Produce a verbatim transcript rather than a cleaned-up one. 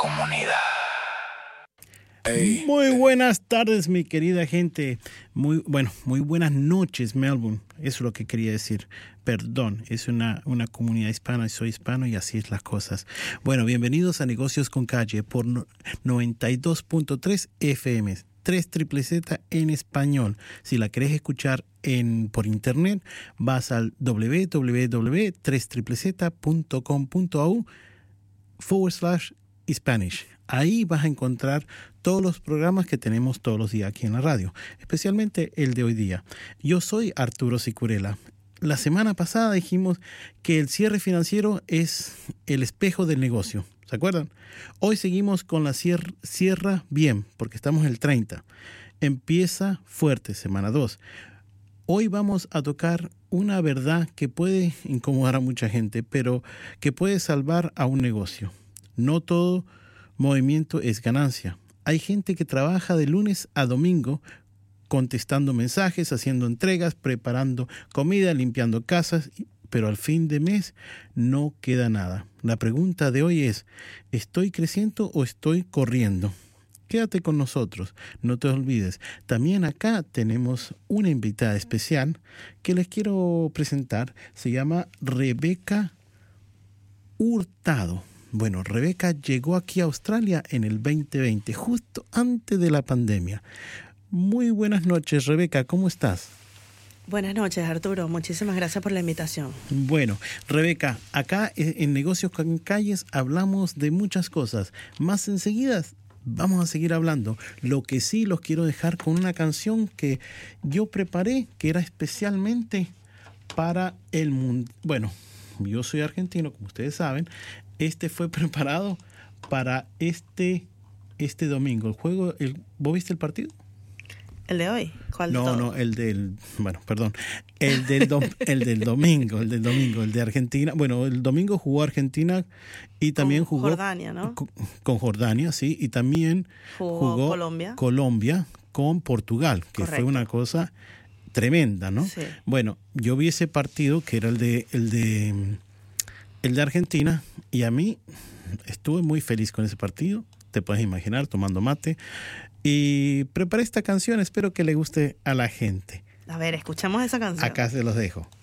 comunidad. Hey. Muy buenas tardes, mi querida gente. Muy bueno, muy buenas noches, Melbourne. Eso es lo que quería decir. Perdón, es una, una comunidad hispana, soy hispano y así es las cosas. Bueno, bienvenidos a Negocios con Calle por noventa y dos punto tres F M, tres triple Z en español. Si la querés escuchar en por internet, vas al w w w punto tres triple z punto com punto a u forward slash Spanish. Ahí vas a encontrar todos los programas que tenemos todos los días aquí en la radio, especialmente el de hoy día. Yo soy Arturo Sicurela. La semana pasada dijimos que el cierre financiero es el espejo del negocio. ¿Se acuerdan? Hoy seguimos con la cierra, cierra bien, porque estamos el treinta. Empieza fuerte, semana dos. Hoy vamos a tocar una verdad que puede incomodar a mucha gente, pero que puede salvar a un negocio. No todo movimiento es ganancia. Hay gente que trabaja de lunes a domingo contestando mensajes, haciendo entregas, preparando comida, limpiando casas, pero al fin de mes no queda nada. La pregunta de hoy es, ¿estoy creciendo o estoy corriendo? Quédate con nosotros, no te olvides. También acá tenemos una invitada especial que les quiero presentar. Se llama Rebeca Hurtado. Bueno, Rebeca llegó aquí a Australia en el veinte veinte, justo antes de la pandemia. Muy buenas noches, Rebeca, ¿cómo estás? Buenas noches, Arturo. Muchísimas gracias por la invitación. Bueno, Rebeca, acá en Negocios con Calles hablamos de muchas cosas. Más enseguida vamos a seguir hablando. Lo que sí los quiero dejar con una canción que yo preparé, que era especialmente para el mundo. Bueno, yo soy argentino, como ustedes saben. Este fue preparado para este, este domingo. El juego, el, ¿vos viste el partido? ¿El de hoy? ¿Cuál de No, todo? no, el del, bueno, perdón, el del, do, el del domingo, el del domingo, el de Argentina. Bueno, el domingo jugó Argentina y también con jugó Jordania, ¿no? Con, con Jordania, sí, y también jugó, jugó Colombia. Colombia con Portugal, que Correcto. fue una cosa tremenda, ¿no? Sí. Bueno, yo vi ese partido que era el de, el de, el de Argentina y a mí estuve muy feliz con ese partido. Te puedes imaginar, tomando mate. Y preparé esta canción, espero que le guste a la gente. A ver, escuchamos esa canción. Acá se los dejo.